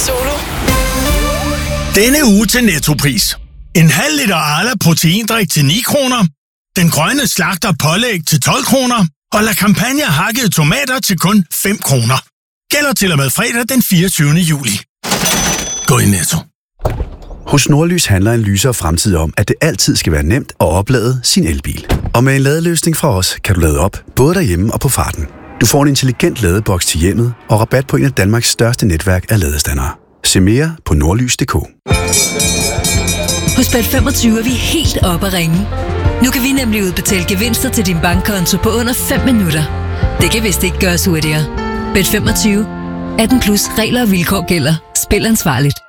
Solo. Denne uge til Nettopris. En halv liter Arla proteindrik til 9 kroner. Den grønne slagter pålæg til 12 kroner. Og La Campagna hakkede tomater til kun 5 kroner. Gælder til og med fredag den 24. juli. Gå i Netto. Hos Nordlys handler en lysere fremtid om, at det altid skal være nemt at oplade sin elbil. Og med en ladeløsning fra os, kan du lade op, både derhjemme og på farten. Du får en intelligent ladeboks til hjemmet og rabat på en af Danmarks største netværk af ladestandere. Se mere på nordlys.dk. Hos Bet25 er vi helt oppe at ringe. Nu kan vi nemlig udbetale gevinster til din bankkonto på under 5 minutter. Det kan vist ikke gøres hurtigere. Bet25. 18+ regler og vilkår gælder. Spil ansvarligt.